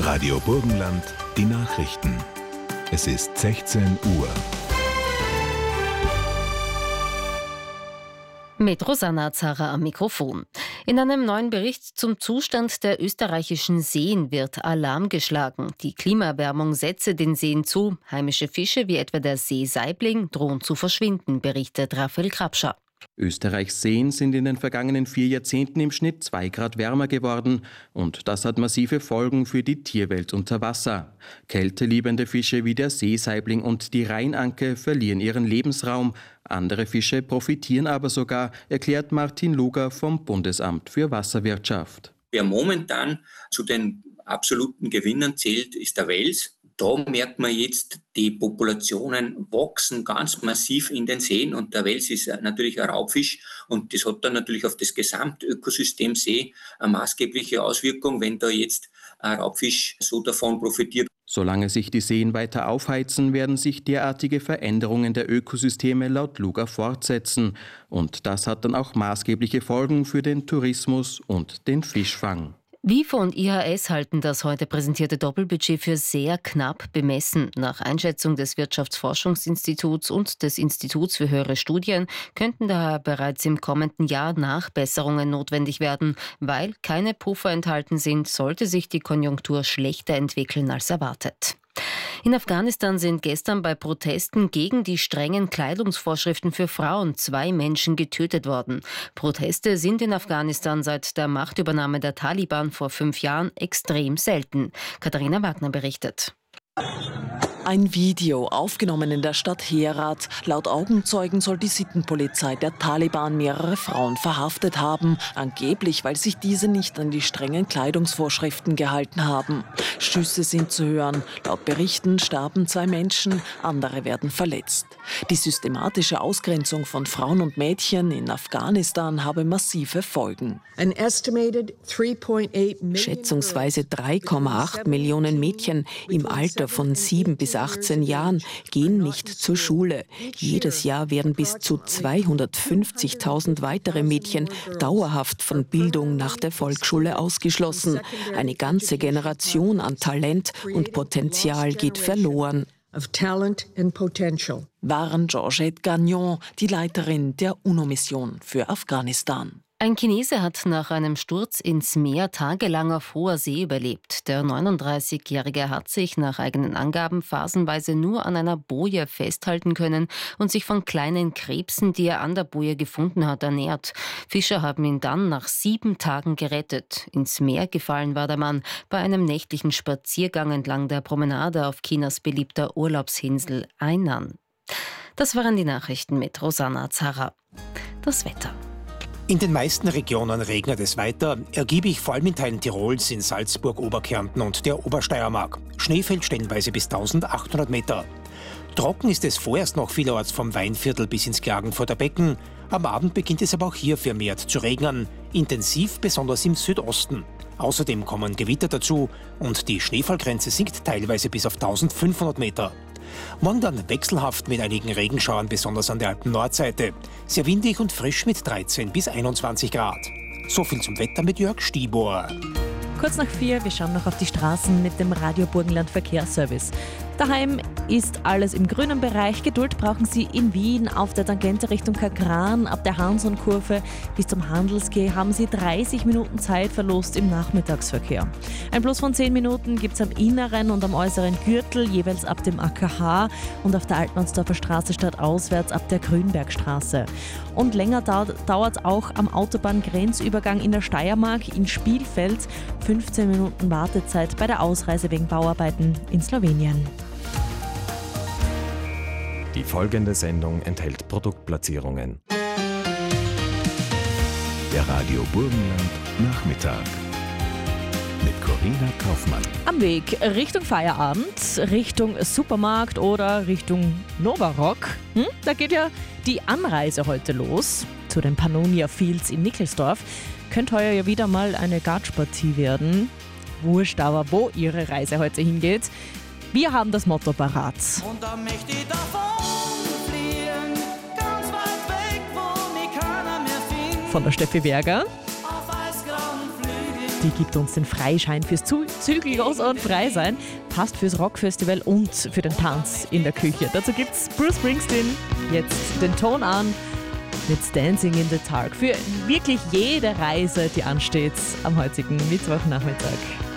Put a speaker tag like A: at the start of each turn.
A: Radio Burgenland, die Nachrichten. Es ist 16 Uhr.
B: Mit Rosanna Zara am Mikrofon. In einem neuen Bericht zum Zustand der österreichischen Seen wird Alarm geschlagen. Die Klimaerwärmung setze den Seen zu. Heimische Fische wie etwa der Seesaibling drohen zu verschwinden, berichtet Raphael Krapscher.
C: Österreichs Seen sind in den vergangenen 4 Jahrzehnten im Schnitt 2 Grad wärmer geworden und das hat massive Folgen für die Tierwelt unter Wasser. Kälteliebende Fische wie der Seesaibling und die Rheinanke verlieren ihren Lebensraum. Andere Fische profitieren aber sogar, erklärt Martin Luger vom Bundesamt für Wasserwirtschaft.
D: Wer momentan zu den absoluten Gewinnern zählt, ist der Wels. Da merkt man jetzt, die Populationen wachsen ganz massiv in den Seen und der Wels ist natürlich ein Raubfisch und das hat dann natürlich auf das Gesamtökosystem See eine maßgebliche Auswirkung, wenn da jetzt ein Raubfisch so davon profitiert.
C: Solange sich die Seen weiter aufheizen, werden sich derartige Veränderungen der Ökosysteme laut Luger fortsetzen. Und das hat dann auch maßgebliche Folgen für den Tourismus und den Fischfang.
B: WIFO und IHS halten das heute präsentierte Doppelbudget für sehr knapp bemessen. Nach Einschätzung des Wirtschaftsforschungsinstituts und des Instituts für höhere Studien könnten daher bereits im kommenden Jahr Nachbesserungen notwendig werden. Weil keine Puffer enthalten sind, sollte sich die Konjunktur schlechter entwickeln als erwartet. In Afghanistan sind gestern bei Protesten gegen die strengen Kleidungsvorschriften für Frauen 2 Menschen getötet worden. Proteste sind in Afghanistan seit der Machtübernahme der Taliban vor 5 Jahren extrem selten. Katharina Wagner berichtet.
E: Ein Video, aufgenommen in der Stadt Herat. Laut Augenzeugen soll die Sittenpolizei der Taliban mehrere Frauen verhaftet haben, angeblich, weil sich diese nicht an die strengen Kleidungsvorschriften gehalten haben. Schüsse sind zu hören. Laut Berichten starben 2 Menschen, andere werden verletzt. Die systematische Ausgrenzung von Frauen und Mädchen in Afghanistan habe massive Folgen. Schätzungsweise 3,8 Millionen Mädchen im Alter von 7 bis 18 Jahren gehen nicht zur Schule. Jedes Jahr werden bis zu 250.000 weitere Mädchen dauerhaft von Bildung nach der Volksschule ausgeschlossen. Eine ganze Generation an Talent und Potenzial geht verloren. Waren Georgette Gagnon, die Leiterin der UNO-Mission für Afghanistan.
B: Ein Chinese hat nach einem Sturz ins Meer tagelang auf hoher See überlebt. Der 39-Jährige hat sich nach eigenen Angaben phasenweise nur an einer Boje festhalten können und sich von kleinen Krebsen, die er an der Boje gefunden hat, ernährt. Fischer haben ihn dann nach 7 Tagen gerettet. Ins Meer gefallen war der Mann bei einem nächtlichen Spaziergang entlang der Promenade auf Chinas beliebter Urlaubsinsel Ainan. Das waren die Nachrichten mit Rosanna Zara. Das Wetter.
F: In den meisten Regionen regnet es weiter, ergiebig vor allem in Teilen Tirols, in Salzburg, Oberkärnten und der Obersteiermark. Schnee fällt stellenweise bis 1800 Meter. Trocken ist es vorerst noch vielerorts vom Weinviertel bis ins Klagenfurter Becken. Am Abend beginnt es aber auch hier vermehrt zu regnen, intensiv besonders im Südosten. Außerdem kommen Gewitter dazu und die Schneefallgrenze sinkt teilweise bis auf 1500 Meter. Morgen dann wechselhaft mit einigen Regenschauern, besonders an der Alpen-Nordseite. Sehr windig und frisch mit 13 bis 21 Grad. So viel zum Wetter mit Jörg Stibor.
G: Kurz nach 4, wir schauen noch auf die Straßen mit dem Radio Burgenland Verkehrsservice. Daheim ist alles im grünen Bereich. Geduld brauchen Sie in Wien auf der Tangente Richtung Kagran. Ab der Hanson-Kurve bis zum Handelsquai haben Sie 30 Minuten Zeitverlust im Nachmittagsverkehr. Ein Plus von 10 Minuten gibt es am inneren und am äußeren Gürtel, jeweils ab dem AKH und auf der Altmannsdorfer Straße stadtauswärts ab der Grünbergstraße. Und länger dauert es auch am Autobahngrenzübergang in der Steiermark in Spielfeld. 15 Minuten Wartezeit bei der Ausreise wegen Bauarbeiten in Slowenien.
A: Die folgende Sendung enthält Produktplatzierungen. Der Radio Burgenland Nachmittag mit Corinna Kaufmann.
G: Am Weg Richtung Feierabend, Richtung Supermarkt oder Richtung Novarock. Da geht ja die Anreise heute los zu den Pannonia Fields in Nickelsdorf. Könnte heuer ja wieder mal eine Gatschpartie werden. Wurscht aber, wo Ihre Reise heute hingeht. Wir haben das Motto parat.
H: Und dann möchte ich davon fliehen, ganz weit weg, wo mich keiner mehr findet.
G: Von der Steffi Berger.
H: Auf eisgrauen Flügeln.
G: die gibt uns den Freischein fürs Zügellos und Freisein. Passt fürs Rockfestival und für den Tanz in der Küche. Dazu gibt's Bruce Springsteen jetzt den Ton an mit Dancing in the Dark. Für wirklich jede Reise, die ansteht am heutigen Mittwochnachmittag.